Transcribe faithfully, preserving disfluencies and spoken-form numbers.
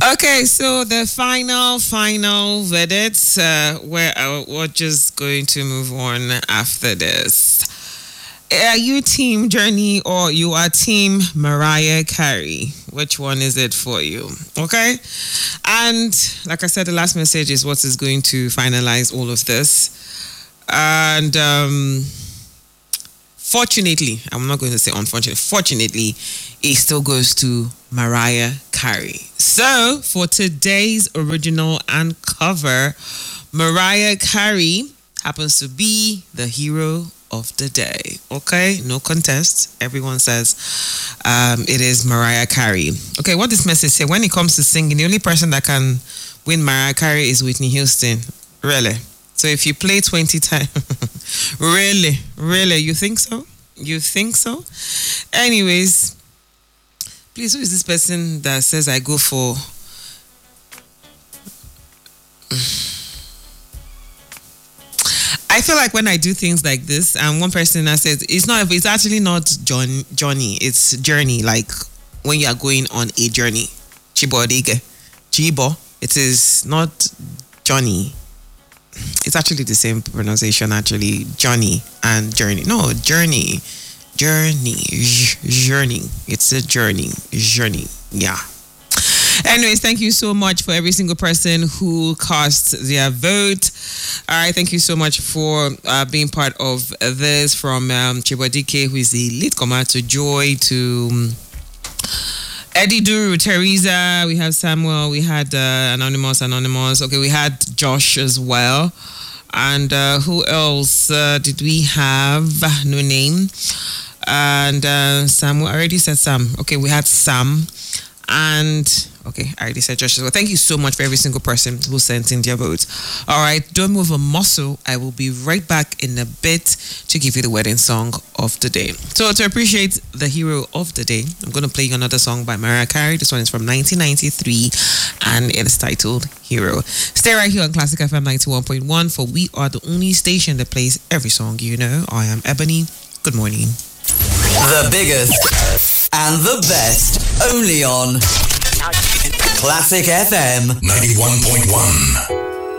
Okay, so the final, final verdict. Uh, where uh, we're just going to move on after this. Are you team Journey or you are team Mariah Carey? Which one is it for you? Okay? And like I said, the last message is what is going to finalize all of this. And um, fortunately, I'm not going to say unfortunately, fortunately, it still goes to Mariah Carey. So for today's original and cover, Mariah Carey happens to be the hero of the day. Okay, no contest. Everyone says um, it is Mariah Carey. Okay, what this message say? When it comes to singing, the only person that can win Mariah Carey is Whitney Houston. Really? So if you play twenty times, really, really, you think so? You think so? Anyways, please, who is this person that says I go for? I feel like when I do things like this, and one person that says it's not, it's actually not John, Johnny, it's journey. Like when you are going on a journey, Chibo Dige, Chibo. It is not Johnny. It's actually the same pronunciation. Actually, Johnny and journey. No, journey, journey, journey. It's a journey, journey. Yeah. Anyways, thank you so much for every single person who cast their vote. All right, thank you so much for uh, being part of this, from um, Chibodike, who is the lead comer, to Joy, to um, Eddie Duru, Teresa, we have Samuel, we had uh, Anonymous, Anonymous. Okay, we had Josh as well. And uh, who else uh, did we have? No name. And uh, Samuel, I already said Sam. Okay, we had Sam. And okay, I already said Josh as well. Thank you so much for every single person who sent in their votes. All right, don't move a muscle. I will be right back in a bit to give you the wedding song of the day. So to appreciate the hero of the day, I'm going to play you another song by Mariah Carey. This one is from nineteen ninety-three and it is titled Hero. Stay right here on Classic F M ninety-one point one, for we are the only station that plays every song you know. I am Ebony. Good morning. The biggest and the best, only on Classic F M ninety-one point one.